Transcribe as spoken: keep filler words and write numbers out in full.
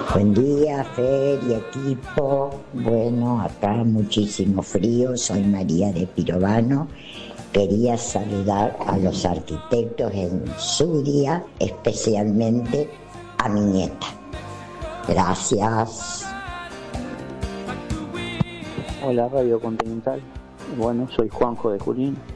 Buen día, Fer y equipo. Bueno, acá muchísimo frío. Soy María de Pirovano. Quería saludar a los arquitectos en su día, especialmente a mi nieta. Gracias. Hola, Radio Continental. Bueno, soy Juanjo de Junín.